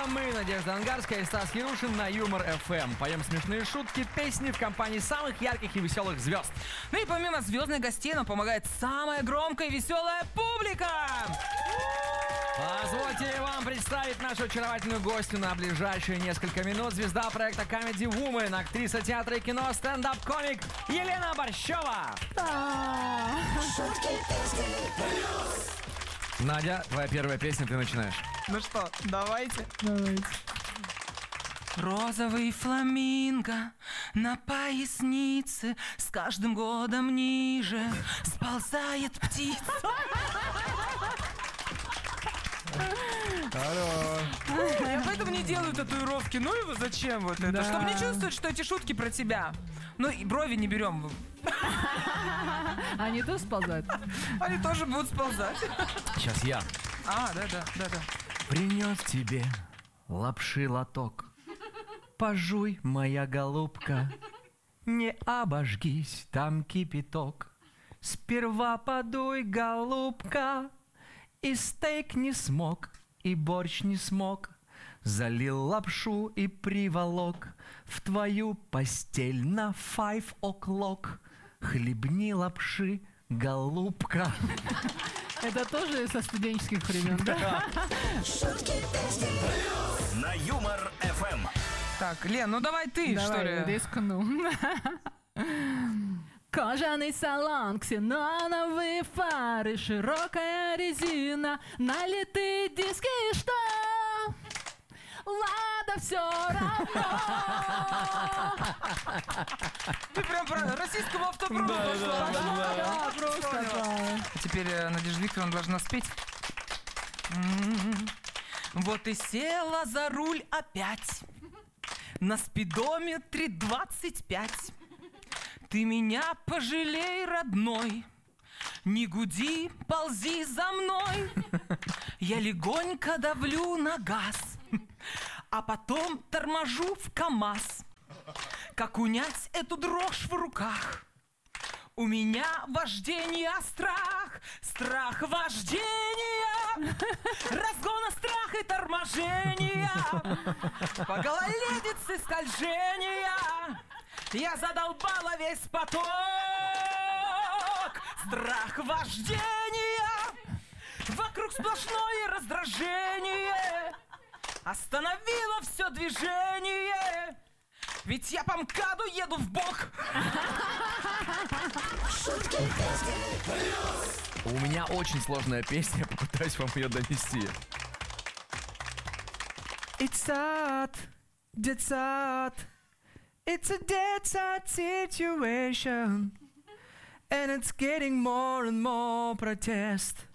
Это мы, Надежда Ангарская и Стас Ярушин на Юмор ФМ. Поем смешные шутки, песни в компании самых ярких и веселых звезд. Ну и помимо звездных гостей нам помогает самая громкая и веселая публика. Позвольте вам представить нашу очаровательную гостью на ближайшие несколько минут. Звезда проекта Comedy Woman, актриса театра и кино, стендап-комик Елена Борщева. Надя, твоя первая песня, ты начинаешь. Ну что, давайте. Розовый фламинго на пояснице с каждым годом ниже сползает птица. Я поэтому не делаю татуировки. Ну его зачем вот это? Да. Чтобы не чувствовать, что эти шутки про тебя. Ну и брови не берем. Они тоже сползают? Они тоже будут сползать. Сейчас я. Да. Принес тебе лапши лоток. Пожуй, моя голубка. Не обожгись, там кипяток. Сперва подуй, голубка. И стейк не смог, и борщ не смог. Залил лапшу и приволок в твою постель на 5 o'clock. Хлебни лапши, голубка. Это тоже со студенческих времен, да? На Юмор ФМ. Так, Лен, ну давай ты, что Давай, ли? рискну. Кожаный салон, ксеноновые фары, широкая резина, налитые диски и что? Ладно, все равно. Ты прям про российскому автопрому пошла. Да, просто да. Теперь Надежда Викторовна должна спеть. Вот и села за руль опять. На спидометре 25. Ты меня пожалей, родной. Не гуди, ползи за мной. Я легонько давлю на газ, а потом торможу в КамАЗ. Как унять эту дрожь в руках? У меня вождение, страх, страх вождения, разгона, страх и торможения, по гололедице скольжения. Я задолбала весь поток. Страх вождения, вокруг сплошное раздражение, остановила все движение, ведь я по МКАДу еду в бок. У меня очень сложная песня, я попытаюсь вам ее донести. It's hot, it's hot. It's a dead sad situation, and it's getting more and more protest.